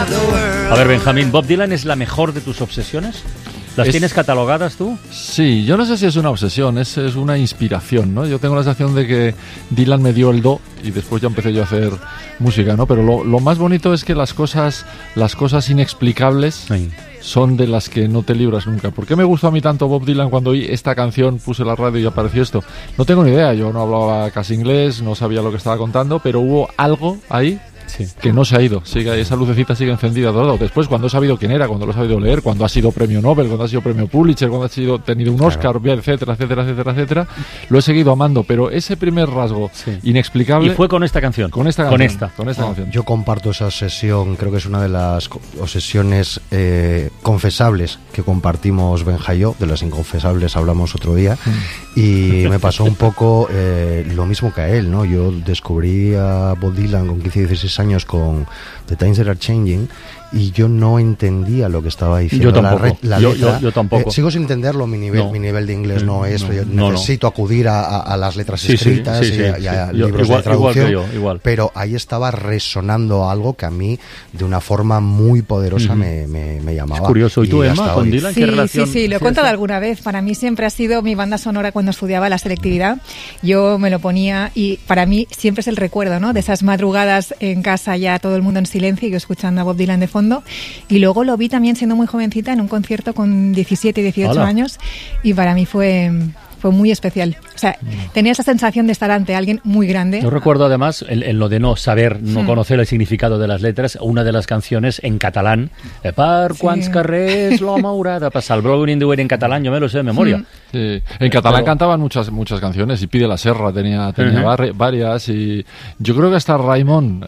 A ver, Benjamín, ¿Bob Dylan es la mejor de tus obsesiones? ¿Las tienes catalogadas tú? Sí, yo no sé si es una obsesión, es una inspiración, ¿no? Yo tengo la sensación de que Dylan me dio el do y después ya empecé yo a hacer música, ¿no? Pero lo más bonito es que las cosas inexplicables son de las que no te libras nunca. ¿Por qué me gustó a mí tanto Bob Dylan cuando oí esta canción, puse la radio y apareció esto? No tengo ni idea, yo no hablaba casi inglés, no sabía lo que estaba contando, pero hubo algo ahí que no se ha ido, esa lucecita sigue encendida todo. Después, cuando he sabido quién era, cuando lo he sabido leer, cuando ha sido premio Nobel, cuando ha sido premio Pulitzer, cuando ha tenido un Oscar, etcétera, etcétera, etcétera, etcétera, lo he seguido amando, pero ese primer rasgo inexplicable... Y fue con esta canción. Con esta canción. Yo comparto esa obsesión, creo que es una de las obsesiones confesables que compartimos Benja y yo, de las inconfesables hablamos otro día, y me pasó un poco lo mismo que a él, ¿no? Yo descubrí a Bob Dylan con 15 y 16 años con The Times That Are Changing y yo no entendía lo que estaba diciendo. Yo tampoco. Yo tampoco. Sigo sin entenderlo, mi nivel de inglés no es... necesito acudir a las letras escritas y a libros de traducción. Igual. Pero ahí estaba resonando algo que a mí, de una forma muy poderosa, me llamaba. Es curioso. ¿Y tú, Emma, con Dylan, qué relación? Sí, lo he contado alguna vez. Para mí siempre ha sido mi banda sonora cuando estudiaba la selectividad. Yo me lo ponía y para mí siempre es el recuerdo, ¿no? De esas madrugadas en casa, ya todo el mundo en silencio y yo escuchando a Bob Dylan de fondo. Y luego lo vi también siendo muy jovencita en un concierto con 17 y 18 años y para mí fue muy especial. O sea, tenía esa sensación de estar ante alguien muy grande. Yo recuerdo además, en lo de no conocer el significado de las letras, una de las canciones en catalán, per quants carrers l'home haurà de passar, el Brown in the Way en catalán, yo me lo sé de memoria. Sí. En catalán cantaban muchas canciones y Pide la Serra tenía varias y yo creo que hasta Raimon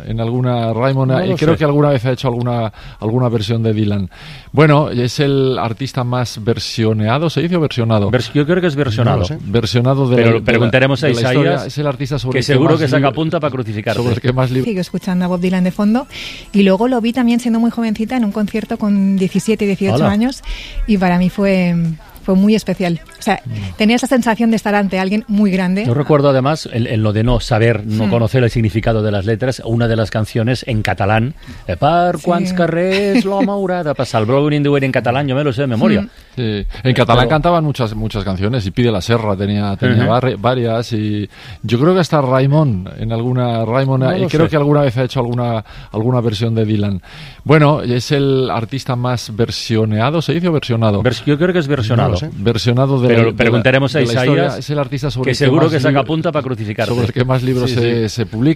creo que alguna vez ha hecho alguna versión de Dylan. Bueno, es el artista más versioneado, ¿se dice o versionado? Yo creo que es versionado. Versionado de Pero preguntaremos a Isaías, es el artista sobre que seguro que saca punta para crucificarte. Sobre el que más Sigo escuchando a Bob Dylan de fondo y luego lo vi también siendo muy jovencita en un concierto con 17 y 18 años y para mí fue muy especial. O sea, tenía esa sensación de estar ante alguien muy grande. Yo recuerdo además, en lo de no conocer el significado de las letras, una de las canciones en catalán, per quants carrers l'home haurà de passar, el Brown in the Way en catalán, yo me lo sé de memoria. Sí. En catalán cantaban muchas canciones y Pide la Serra tenía varias y yo creo que hasta Raimon creo que alguna vez ha hecho alguna versión de Dylan. Bueno, es el artista más versioneado, ¿se dice o versionado? Yo creo que es versionado. Versionado pero preguntaremos a Isaías, es el artista sobre que seguro que saca punta para crucificarte. Sobre el que más libros se publican.